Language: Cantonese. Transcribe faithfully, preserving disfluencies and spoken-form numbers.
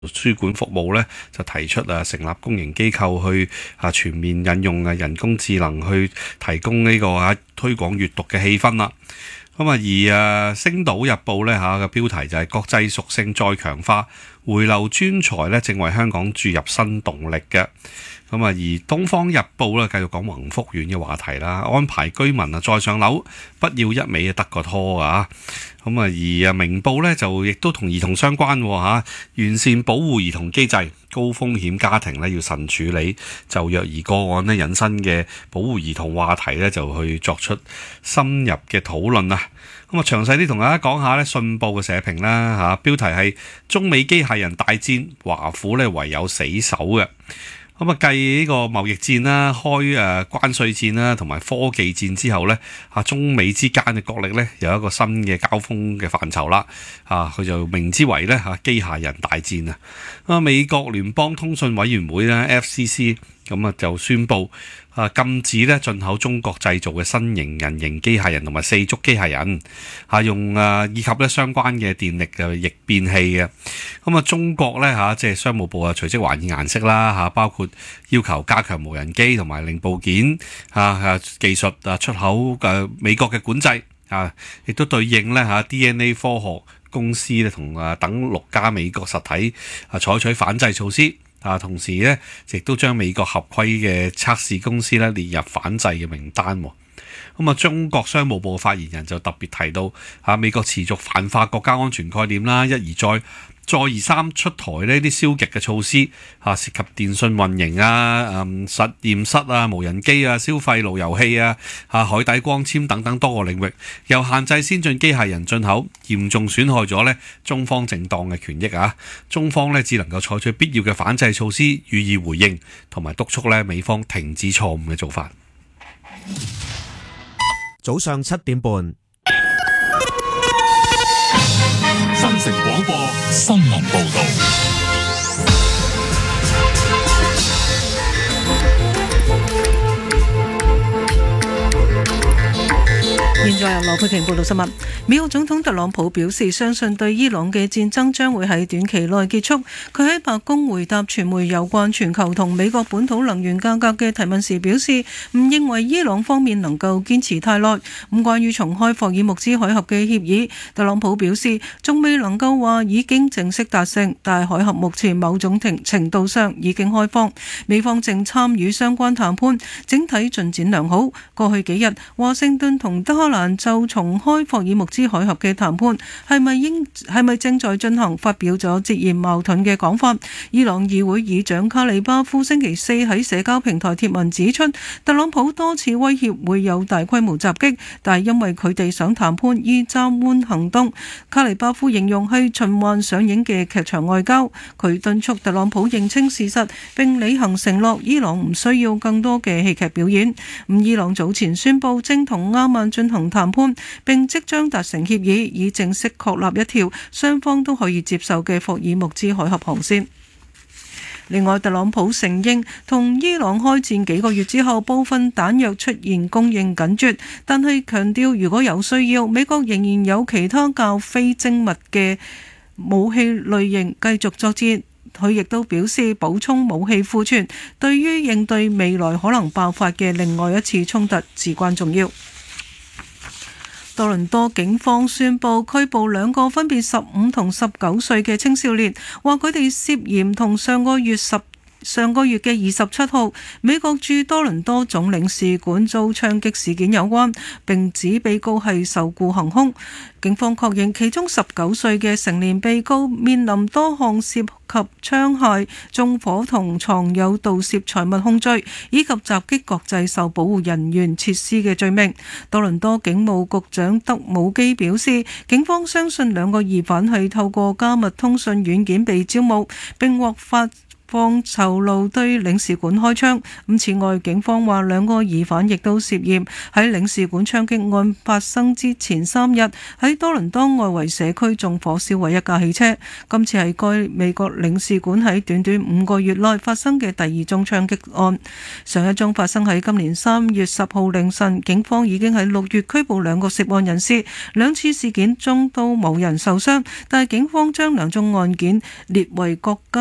書館服務咧，就提出啊成立公營機構去啊全面引用啊人工智能去提供呢個啊推廣閱讀嘅氣氛啦。咁啊而啊《星島日報》咧嚇嘅標題就係國際屬性再強化，回流專才咧正為香港注入新動力嘅。咁啊而《東方日報》咧繼續講宏福苑嘅話題啦，安排居民啊再上樓，不要一味得個拖啊。咁啊而啊《明報》咧就亦都同兒童相關嚇，完善保護兒童機制，高風險家庭咧要慎處理，就虐兒個案咧引申嘅保護兒童話題咧就去作出深入嘅討論啊。咁啊詳細啲同大家講下咧信報嘅社評啦嚇，標題係中美機械人大戰，華府咧唯有死守嘅。咁啊，繼呢個貿易戰啦、開誒關稅戰啦，同埋科技戰之後咧，啊中美之間嘅角力咧有一個新嘅交鋒嘅範疇啦。啊，佢就名之為咧嚇機械人大戰啊。咁啊，美國聯邦通訊委員會咧 F C C 咁啊就宣布啊禁止咧進口中國製造嘅新型人形機械人同埋四足機械人，嚇用啊以及咧相關嘅電力嘅逆變器嘅。咁啊，中國咧嚇即係商務部啊隨即還以顏色啦嚇，包括要求加強無人機同埋零部件啊啊技術啊出口嘅美國嘅管制啊，亦都對應咧嚇 D N A 科學公司咧同啊等六家美國實體啊採取反制措施。啊，同時咧，亦都將美國合規嘅測試公司咧列入反制嘅名單。咁啊，中國商務部發言人就特別提到，啊，美國持續泛化國家安全概念啦，一而再、再而三出台呢啲消極嘅措施，啊，涉及電信運營啊、嗯、實驗室啊、無人機啊、消費路由器啊、啊海底光纖等等多個領域，又限制先進機械人進口，嚴重損害咗呢中方正當嘅權益啊！中方呢只能夠採取必要嘅反制措施予以回應，同埋督促呢美方停止錯誤嘅做法。 早上七點半， 新城廣播新聞報道。 現在由羅佩婷報道新聞。美國總統特朗普表示，相信對伊朗嘅戰爭將會喺短期內結束。佢喺白宮回答傳媒有關全球同美國本土能源價格嘅提問時表示，唔認為伊朗方面能夠堅持太耐。咁關於重開霍爾木茲海峽嘅協議，特朗普表示仲未能夠話已經正式達成，但係海峽目前某種程度上已經開放，美方正參與相關談判，整體進展良好。過去幾日，華盛頓同德黑蘭就重開霍爾木茲海峽嘅談判係咪應係咪正在進行，發表咗截然矛盾嘅講法。伊朗議會議長卡里巴夫星期四喺社交平台貼文指出，特朗普多次威脅會有大規模襲擊，但係因為佢哋想談判而暫緩行動。卡里巴夫形容係循環上映嘅劇場外交，佢敦促特朗普認清事實並履行承諾，伊朗唔需要更多嘅戲劇表演。咁伊朗早前宣布正同阿曼進行談判，並即將達成協議，以正式確立一條雙方都可以接受嘅霍爾木茲海峽航線。另外，特朗普承認同伊朗開戰幾個月之後，部分彈藥出現供應緊絀，但係強調如果有需要，美國仍然有其他較非精密嘅武器類型繼續作戰。佢亦都表示，補充武器庫存對於應對未來可能爆發嘅另外一次衝突至關重要。多倫多警方宣布拘捕兩個分別十五同十九歲嘅青少年，話佢哋涉嫌同上個月十上個月嘅二十七號美國駐多倫多總領事館遭槍擊事件有關，並指被告係受雇行兇。警方確認其中十九歲嘅成年被告面臨多項涉及槍械、縱火同藏有盜竊財物控罪，以及襲擊國際受保護人員設施嘅罪名。多倫多警務局長德姆基表示，警方相信兩個疑犯係透過加密通訊軟件被招募，並獲發放酬勞對領事館開槍。咁此外，警方話兩個疑犯亦都涉嫌喺領事館槍擊案發生之前三日喺喺多倫多外圍社區縱火燒毀一架汽車。今次係該美國領事館喺短短五個月內發生嘅第二宗槍擊案。上一宗發生喺今年三月十號凌晨，警方已經喺六月拘捕兩個涉案人士，兩次事件中都冇人受傷，但係警方將兩宗案件列為國家